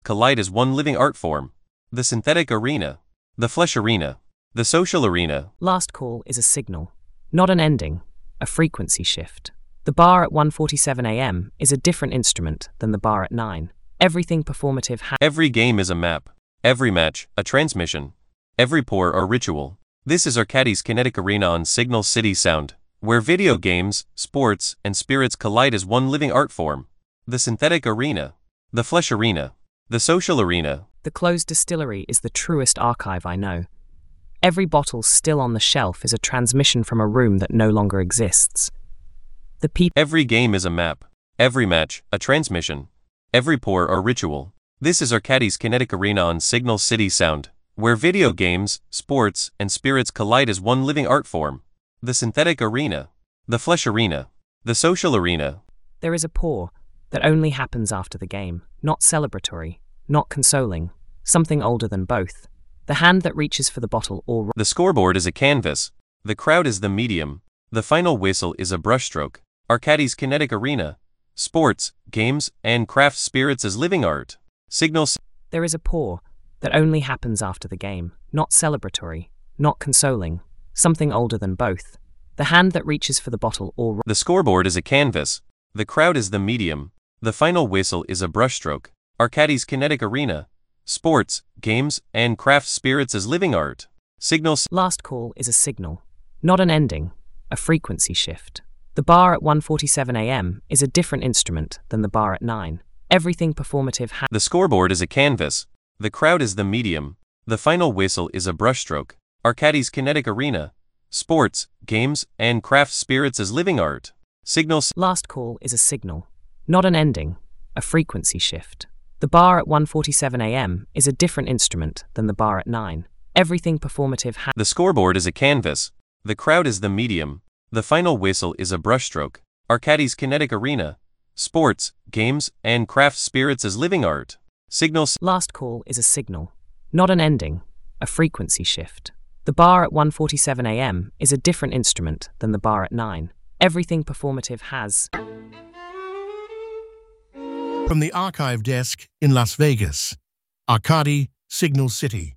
collide as one living art form. The synthetic arena, the flesh arena, the social arena. Last call is a signal, not an ending, a frequency shift. The bar at 1:47 a.m. is a different instrument than the bar at 9. Everything performative Every game is a map, every match, a transmission, every pour a ritual. This is Arcadis Kinetic Arena on Signal City Sound, where video games, sports, and spirits collide as one living art form. The synthetic arena, the flesh arena, the social arena. The closed distillery is the truest archive I know. Every bottle still on the shelf is a transmission from a room that no longer exists. Every game is a map, every match, a transmission, every pour a ritual. This is Arcadis Kinetic Arena on Signal City Sound, where video games, sports, and spirits collide as one living art form. The synthetic arena, the flesh arena, the social arena. There is a pour that only happens after the game, not celebratory, not consoling, something older than both. The hand that reaches for the bottle or... The scoreboard is a canvas, the crowd is the medium, the final whistle is a brushstroke. Arcadis Kinetic Arena, sports, games, and craft spirits as living art. Signals. There is a pour that only happens after the game, not celebratory, not consoling, something older than both. The hand that reaches for the bottle or... The scoreboard is a canvas, the crowd is the medium, the final whistle is a brushstroke. Arcadis Kinetic Arena, sports, games, and craft spirits as living art. Signals. Last call is a signal, not an ending, a frequency shift. The bar at 1:47 a.m. is a different instrument than the bar at 9. Everything performative The scoreboard is a canvas, the crowd is the medium, the final whistle is a brushstroke. Arcadis Kinetic Arena, sports, games, and craft spirits as living art. Signals. Last call is a signal, not an ending, a frequency shift. The bar at 1:47 a.m. is a different instrument than the bar at 9. Everything performative The scoreboard is a canvas, the crowd is the medium, the final whistle is a brushstroke. Arcadis Kinetic Arena, sports, games, and craft spirits as living art. Signals. Last call is a signal, not an ending, a frequency shift. The bar at 1:47 a.m. is a different instrument than the bar at 9. Everything performative has... From the archive desk in Las Vegas, Arcadi, Signal City.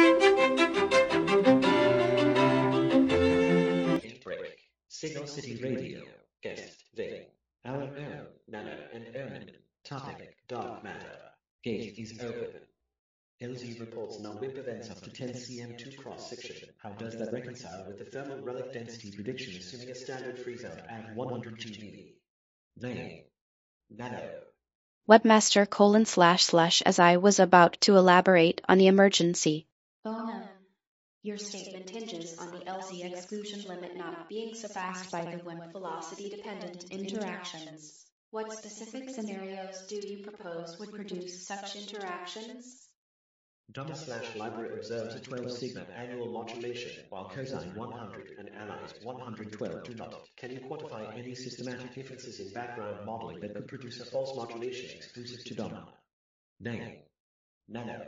Signal City Radio, guest, Ving, our own, Nano and Omen, topic, dark matter, gate is open. LZ reports non-whip events up to 10 cm2 cross-section. How does that reconcile with the thermal relic density prediction assuming a standard freeze out at 100 GeV? Ving, Nano. Webmaster: as I was about to elaborate on the emergency. Oh no. Your statement hinges on the LZ exclusion limit not being surpassed by the WIMP velocity-dependent interactions. What specific scenarios do you propose would produce such interactions? Library observes a 12 sigma annual modulation, while cosine 100 and allies 112 do not. Can you quantify any systematic differences in background modeling that could produce a false modulation exclusive to DOMA? Name. Nano.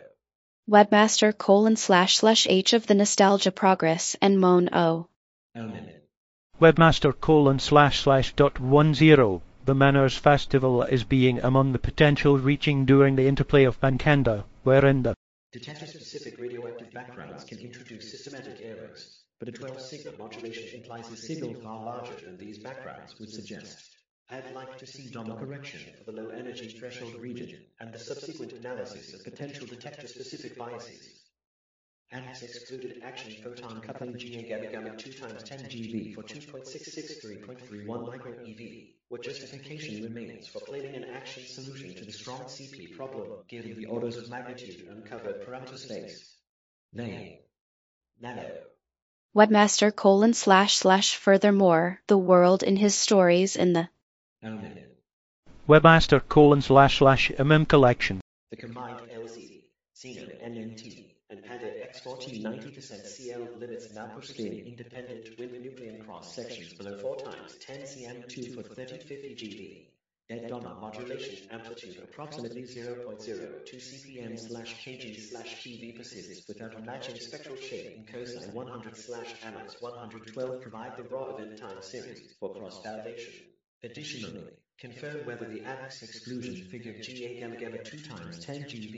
Webmaster: H of the Nostalgia Progress and Moan O. Webmaster://.10. The Manners Festival is being among the potential reaching during the interplay of Bankanda, wherein the detector-specific radioactive backgrounds can introduce systematic errors, but a 12 sigma modulation implies a signal far larger than these backgrounds would suggest. I'd like to see DOMA correction for the low energy threshold region and the subsequent analysis of potential detector-specific biases. ANX excluded action photon coupling GA gamma gamma 2 times 10 GeV for 2.663.31 micro EV. What justification remains for planning an action solution to the strong CP problem, given the orders of magnitude uncovered parameter space? Name. Nano. Webmaster: furthermore, the world in his stories in the Webmaster://MM collection. The combined LZ, Xeno NNT, and Panda X14 90% CL limits now push spin independent with nucleon cross sections below 4 times 10 cm2 for 30-50 GeV. Dead DOMA modulation amplitude approximately 0.02 cpm/kg/GeV persists without a matching spectral shape in cosine 100/Alex 112 provide the raw event time series for cross-validation. Additionally, confirm whether the ANX exclusion figure GA gamma gamma 2 times 10 GeV